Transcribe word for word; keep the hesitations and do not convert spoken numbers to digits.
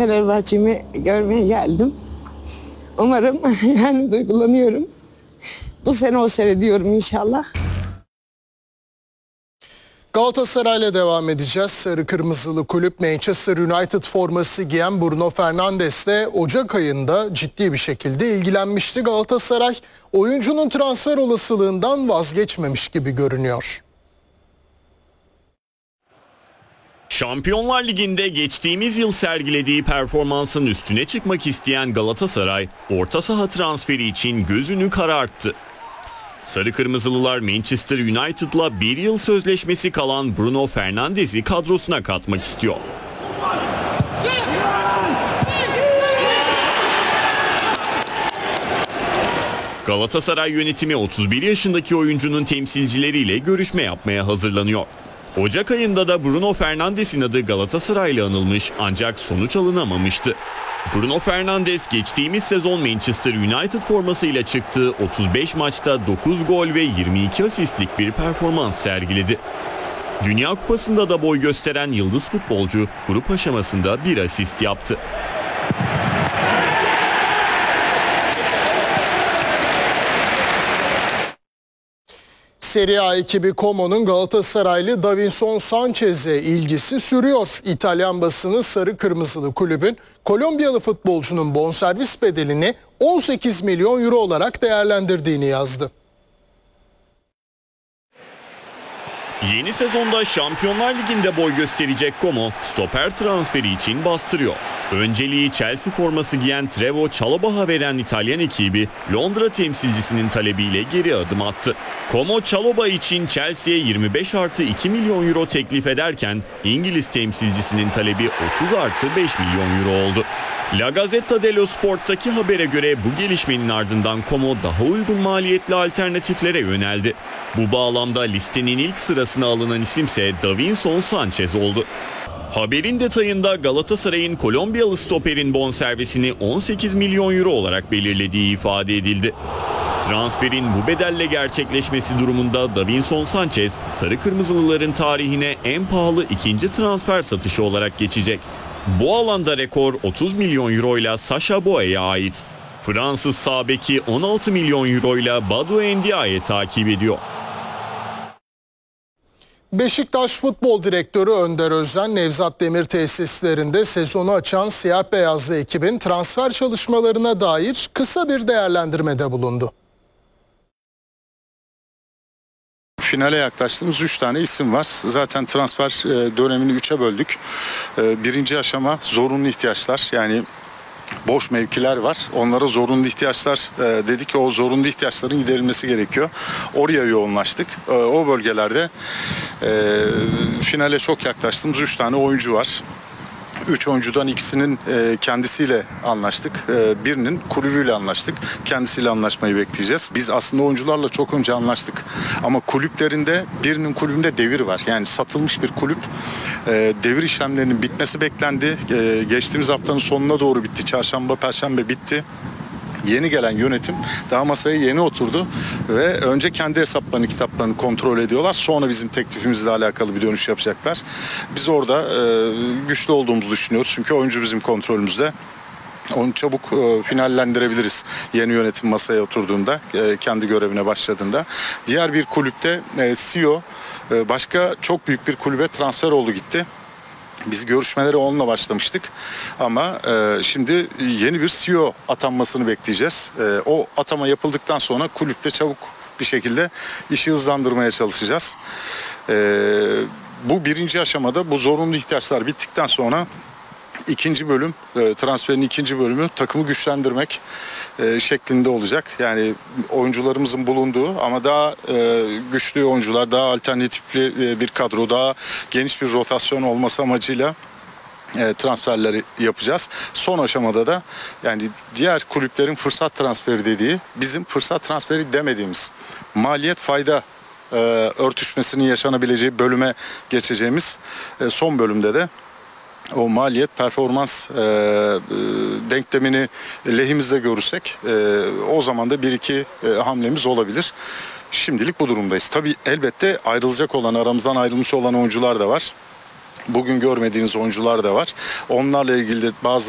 Fenerbahçe'mi görmeye geldim. Umarım yani duygulanıyorum. Bu sene o seyrediyorum inşallah. Galatasaray'la devam edeceğiz. Sarı Kırmızılı kulüp Manchester United forması giyen Bruno Fernandes'le Ocak ayında ciddi bir şekilde ilgilenmişti. Galatasaray oyuncunun transfer olasılığından vazgeçmemiş gibi görünüyor. Şampiyonlar Ligi'nde geçtiğimiz yıl sergilediği performansın üstüne çıkmak isteyen Galatasaray, orta saha transferi için gözünü kararttı. Sarı Kırmızılılar Manchester United'la bir yıl sözleşmesi kalan Bruno Fernandes'i kadrosuna katmak istiyor. Galatasaray yönetimi otuz bir yaşındaki oyuncunun temsilcileriyle görüşme yapmaya hazırlanıyor. Ocak ayında da Bruno Fernandes'in adı Galatasaray'la anılmış ancak sonuç alınamamıştı. Bruno Fernandes geçtiğimiz sezon Manchester United formasıyla çıktığı otuz beş maçta dokuz gol ve yirmi iki asistlik bir performans sergiledi. Dünya Kupası'nda da boy gösteren yıldız futbolcu grup aşamasında bir asist yaptı. Serie A ekibi Como'nun Galatasaraylı Davinson Sanchez'e ilgisi sürüyor. İtalyan basını Sarı Kırmızılı kulübün Kolombiyalı futbolcunun bonservis bedelini on sekiz milyon euro olarak değerlendirdiğini yazdı. Yeni sezonda Şampiyonlar Ligi'nde boy gösterecek Como, stoper transferi için bastırıyor. Önceliği Chelsea forması giyen Trevoh Chalobah'a veren İtalyan ekibi, Londra temsilcisinin talebiyle geri adım attı. Como Chalobah için Chelsea'ye yirmi beş artı iki milyon euro teklif ederken, İngiliz temsilcisinin talebi otuz artı beş milyon euro oldu. La Gazzetta dello Sport'taki habere göre bu gelişmenin ardından Como daha uygun maliyetli alternatiflere yöneldi. Bu bağlamda listenin ilk sırasına alınan isimse Davinson Sanchez oldu. Haberin detayında Galatasaray'ın Kolombiyalı stoperin bonservisini on sekiz milyon euro olarak belirlediği ifade edildi. Transferin bu bedelle gerçekleşmesi durumunda Davinson Sanchez, Sarı Kırmızılıların tarihine en pahalı ikinci transfer satışı olarak geçecek. Bu alanda rekor otuz milyon euro ile Sacha Boey'e ait. Fransız sağ beki on altı milyon euro ile Badou Ndiaye takip ediyor. Beşiktaş Futbol Direktörü Önder Özen, Nevzat Demir tesislerinde sezonu açan siyah beyazlı ekibin transfer çalışmalarına dair kısa bir değerlendirmede bulundu. Finale yaklaştığımız üç tane isim var. Zaten transfer dönemini üçe böldük. Birinci aşama zorunlu ihtiyaçlar, yani boş mevkiler var. Onlara zorunlu ihtiyaçlar e, dedik ki o zorunlu ihtiyaçların giderilmesi gerekiyor. Oraya yoğunlaştık. E, o bölgelerde e, finale çok yaklaştığımız üç tane oyuncu var. Üç oyuncudan ikisinin e, kendisiyle anlaştık. E, birinin kulübüyle anlaştık. Kendisiyle anlaşmayı bekleyeceğiz. Biz aslında oyuncularla çok önce anlaştık. Ama kulüplerinde birinin kulübünde devir var. Yani satılmış bir kulüp. E, devir işlemlerinin bitmesi beklendi. E, geçtiğimiz haftanın sonuna doğru bitti. Çarşamba, Perşembe bitti. Yeni gelen yönetim daha masaya yeni oturdu ve önce kendi hesaplarını, kitaplarını kontrol ediyorlar. Sonra bizim teklifimizle alakalı bir dönüş yapacaklar. Biz orada e, güçlü olduğumuzu düşünüyoruz. Çünkü oyuncu bizim kontrolümüzde. Onu çabuk e, finallendirebiliriz yeni yönetim masaya oturduğunda, e, kendi görevine başladığında. Diğer bir kulüpte e, C E O e, başka çok büyük bir kulübe transfer oldu gitti. Biz görüşmeleri onunla başlamıştık ama e, şimdi yeni bir C E O atanmasını bekleyeceğiz. E, o atama yapıldıktan sonra kulüple çabuk bir şekilde işi hızlandırmaya çalışacağız. E, bu birinci aşamada bu zorunlu ihtiyaçlar bittikten sonra ikinci bölüm, e, transferin ikinci bölümü takımı güçlendirmek e, şeklinde olacak. Yani oyuncularımızın bulunduğu ama daha e, güçlü oyuncular, daha alternatifli e, bir kadro, daha geniş bir rotasyon olması amacıyla e, transferleri yapacağız. Son aşamada da yani diğer kulüplerin fırsat transferi dediği, bizim fırsat transferi demediğimiz maliyet fayda e, örtüşmesinin yaşanabileceği bölüme geçeceğimiz e, son bölümde de o maliyet performans e, e, denklemini lehimizde görürsek e, o zaman da bir iki e, hamlemiz olabilir. Şimdilik bu durumdayız. Tabii elbette ayrılacak olan, aramızdan ayrılmış olan oyuncular da var. Bugün görmediğiniz oyuncular da var. Onlarla ilgili bazı